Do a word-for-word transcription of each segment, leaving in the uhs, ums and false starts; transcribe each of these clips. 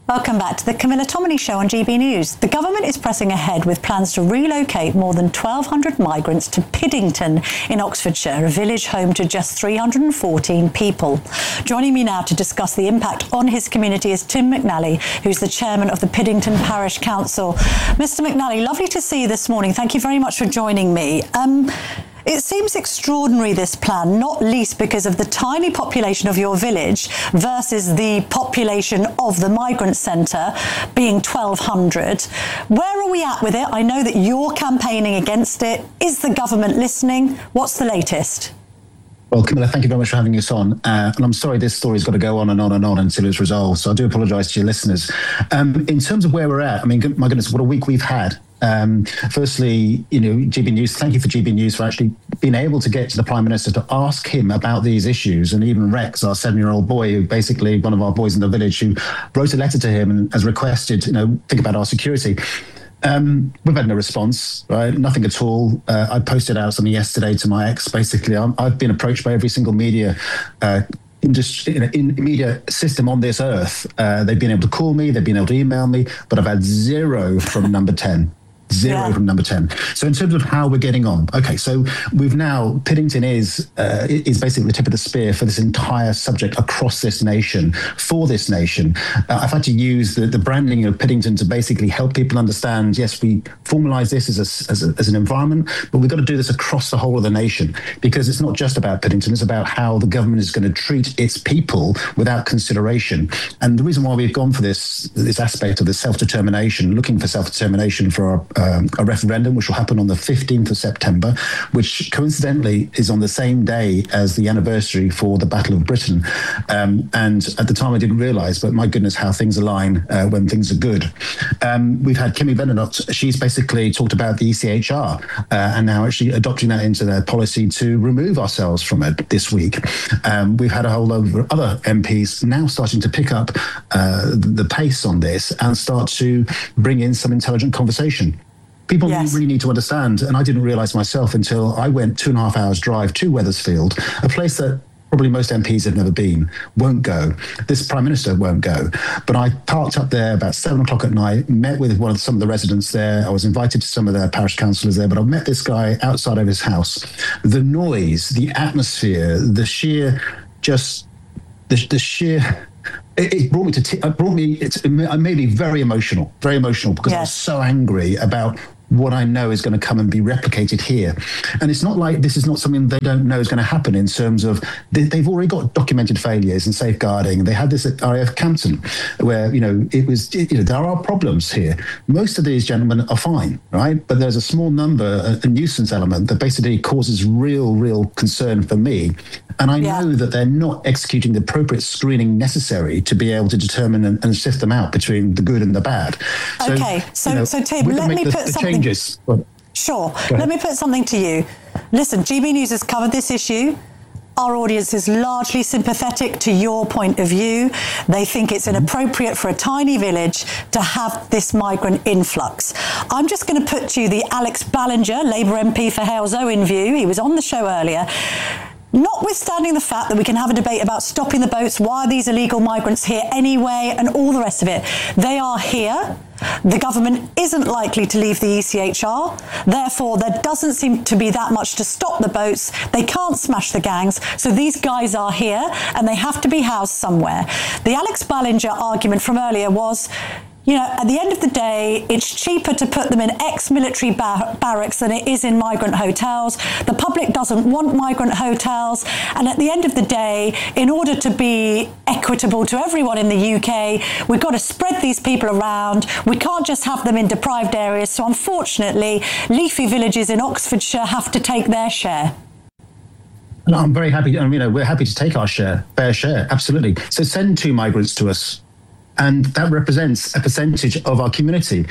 Welcome back to the Camilla Tominey Show on G B News. The government is pressing ahead with plans to relocate more than twelve hundred migrants to Piddington in Oxfordshire, a village home to just three hundred fourteen people. Joining me now to discuss the impact on his community is Tim McNally, who's the chairman of the Piddington Parish Council. Mister McNally, lovely to see you this morning. Thank you very much for joining me. Um, It seems extraordinary, this plan, not least because of the tiny population of your village versus the population of the migrant centre being twelve hundred. Where are we at with it? I know that you're campaigning against it. Is the government listening? What's the latest? Well, Camilla, thank you very much for having us on. Uh, and I'm sorry this story's got to go on and on and on until it's resolved. So I do apologise to your listeners. Um, in terms of where we're at, I mean, my goodness, what a week we've had. Um, firstly, you know, G B News, thank you for G B News for actually being able to get to the Prime Minister to ask him about these issues. And even Rex, our seven-year-old boy, who basically one of our boys in the village, who wrote a letter to him and has requested, you know, think about our security. Um, we've had no response, right? Nothing at all. Uh, I posted out something yesterday to my ex. Basically, I'm, I've been approached by every single media uh, industry, in, in media system on this earth. Uh, they've been able to call me, they've been able to email me, but I've had zero from number ten. Zero yeah. from number ten. So in terms of how we're getting on, okay, so we've now, Piddington is uh, is basically the tip of the spear for this entire subject across this nation, for this nation. Uh, I've had to use the, the branding of Piddington to basically help people understand, yes, we formalise this as, a, as, a, as an environment, but we've got to do this across the whole of the nation, because it's not just about Piddington, it's about how the government is going to treat its people without consideration. And the reason why we've gone for this, this aspect of the self-determination, looking for self-determination for our Um, a referendum which will happen on the fifteenth of September, which coincidentally is on the same day as the anniversary for the Battle of Britain. Um, and at the time I didn't realise, but my goodness, how things align uh, when things are good. Um, we've had Kimmy Benenot, she's basically talked about the E C H R uh, and now actually adopting that into their policy to remove ourselves from it this week. Um, we've had a whole load of other M Ps now starting to pick up uh, the pace on this and start to bring in some intelligent conversation. People yes. really need to understand, and I didn't realise myself until I went two and a half hours drive to Wethersfield, a place that probably most M Ps have never been, won't go. This Prime Minister won't go. But I parked up there about seven o'clock at night, met with one of some of the residents there. I was invited to some of their parish councillors there, but I met this guy outside of his house. The noise, the atmosphere, the sheer, just, the, the sheer... It, it brought me to, t- it brought me, it's, it made me very emotional, very emotional, because yes. I was so angry about what I know is going to come and be replicated here. And it's not like this is not something they don't know is going to happen in terms of they, they've already got documented failures and safeguarding. They had this at R A F Campton where, you know, it was, you know, there are problems here. Most of these gentlemen are fine, right? But there's a small number, a, a nuisance element that basically causes real, real concern for me. And I yeah. know that they're not executing the appropriate screening necessary to be able to determine and, and sift them out between the good and the bad. So, okay, so, you know, so Tim, let me the, put the something... Changes. Well, sure, let me put something to you. Listen, G B News has covered this issue. Our audience is largely sympathetic to your point of view. They think it's inappropriate for a tiny village to have this migrant influx. I'm just going to put to you the Alex Ballinger, Labour M P for Hales-Owen view. He was on the show earlier. Notwithstanding the fact that we can have a debate about stopping the boats, why are these illegal migrants here anyway, and all the rest of it, they are here. The government isn't likely to leave the E C H R. Therefore, there doesn't seem to be that much to stop the boats. They can't smash the gangs. So these guys are here and they have to be housed somewhere. The Alex Ballinger argument from earlier was, you know, at the end of the day, it's cheaper to put them in ex-military bar- barracks than it is in migrant hotels. The public doesn't want migrant hotels. And at the end of the day, in order to be equitable to everyone in the U K, we've got to spread these people around. We can't just have them in deprived areas. So unfortunately, leafy villages in Oxfordshire have to take their share. No, I'm very happy. You know, we're happy to take our share, fair share, absolutely. So send two migrants to us. And that represents a percentage of our community.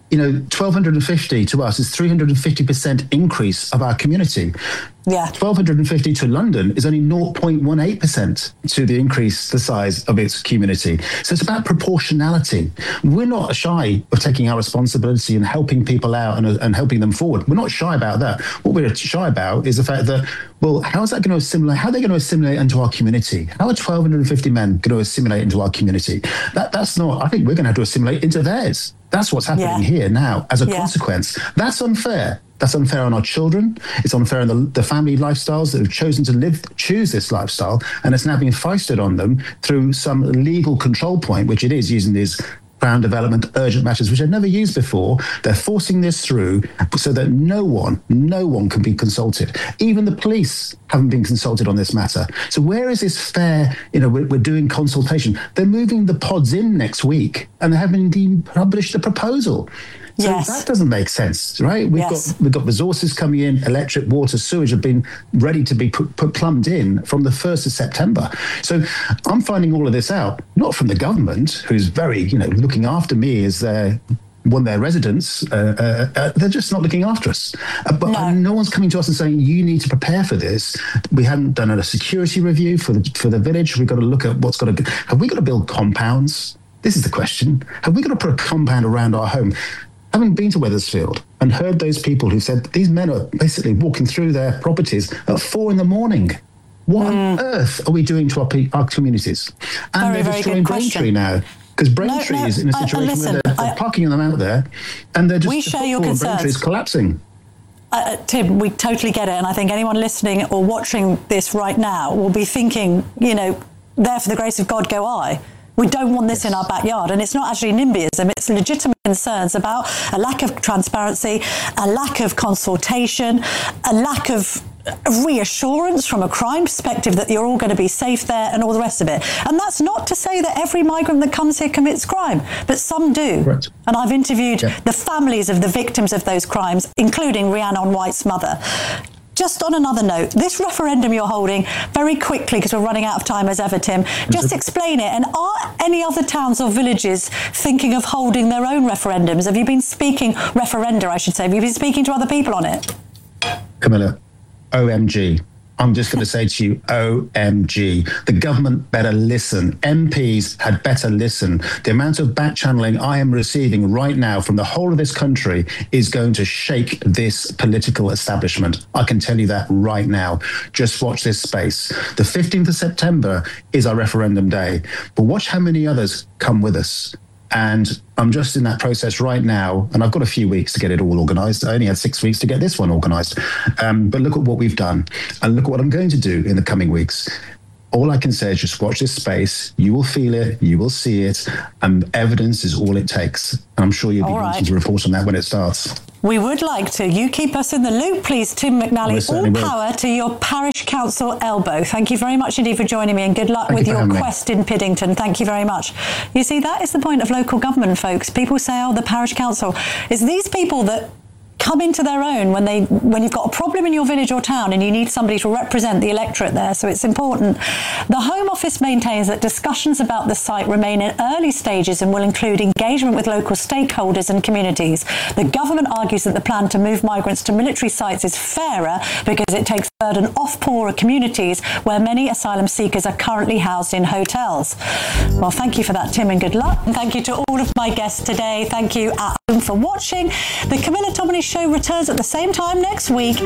you know, twelve fifty to us is three hundred fifty percent increase of our community. Yeah. twelve fifty to London is only zero point one eight percent to the increase the size of its community. So it's about proportionality. We're not shy of taking our responsibility and helping people out and, and helping them forward. We're not shy about that. What we're shy about is the fact that, well, how is that going to assimilate? How are they going to assimilate into our community? How are twelve fifty men going to assimilate into our community? That That's not, I think we're going to have to assimilate into theirs. That's what's happening yeah. here now as a yeah. consequence. That's unfair. That's unfair on our children. It's unfair on the, the family lifestyles that have chosen to live, choose this lifestyle, and it's now being foisted on them through some legal control point, which it is using these Crown Development urgent matters, which I've never used before. They're forcing this through so that no one, no one can be consulted. Even the police haven't been consulted on this matter. So where is this fair, you know, we're, we're doing consultation. They're moving the pods in next week and they haven't even published the proposal. So yes. that doesn't make sense, right? We've yes. got we've got resources coming in, electric, water, sewage have been ready to be put, put plumbed in from the first of September. So I'm finding all of this out, not from the government, who's very, you know, looking after me as their one of their residents. Uh, uh, uh, they're just not looking after us. Uh, but no. no one's coming to us and saying, you need to prepare for this. We haven't done a security review for the, for the village. We've got to look at what's got to, have we got to build compounds? This is the question. Have we got to put a compound around our home? Having been to Wethersfield and heard those people who said these men are basically walking through their properties at four in the morning. What mm. on earth are we doing to our, our communities? And very, they're destroying Braintree now. Because Braintree no, no, is in a situation uh, listen, where they're, they're I, parking them out there and they're just we share your concerns. Braintree is collapsing. Uh, Tim, we totally get it. And I think anyone listening or watching this right now will be thinking, you know, there for the grace of God go I. We don't want this yes. in our backyard. And it's not actually NIMBYism, it's legitimate concerns about a lack of transparency, a lack of consultation, a lack of reassurance from a crime perspective that you're all going to be safe there and all the rest of it. And that's not to say that every migrant that comes here commits crime, but some do. Right. And I've interviewed yeah. the families of the victims of those crimes, including Rhiannon White's mother. Just on another note, this referendum you're holding, very quickly, because we're running out of time as ever, Tim, just explain it. And are any other towns or villages thinking of holding their own referendums? Have you been speaking, referenda, I should say, have you been speaking to other people on it? Camilla, O M G. I'm just going to say to you, O M G. The government better listen. M Ps had better listen. The amount of back channeling I am receiving right now from the whole of this country is going to shake this political establishment. I can tell you that right now. Just watch this space. The fifteenth of September is our referendum day, but watch how many others come with us. And I'm just in that process right now, and I've got a few weeks to get it all organised. I only had six weeks to get this one organised. Um, but look at what we've done, and look at what I'm going to do in the coming weeks. All I can say is just watch this space. You will feel it, you will see it, and evidence is all it takes. And I'm sure you'll be right. wanting to report on that when it starts. We would like to. You keep us in the loop, please, Tim McNally. All power will. to your parish council elbow. Thank you very much indeed for joining me, and good luck Thank with you your quest me. in Piddington. Thank you very much. You see, that is the point of local government, folks. People say, oh, the parish council. It's these people that come into their own when they when you've got a problem in your village or town and you need somebody to represent the electorate there. So it's important. The Home Office maintains that discussions about the site remain in early stages and will include engagement with local stakeholders and communities. The government argues that the plan to move migrants to military sites is fairer because it takes burden off poorer communities where many asylum seekers are currently housed in hotels. Well, thank you for that, Tim, and good luck. And thank you to all of my guests today. Thank you at home for watching. The Camilla Tominey Show returns at the same time next week.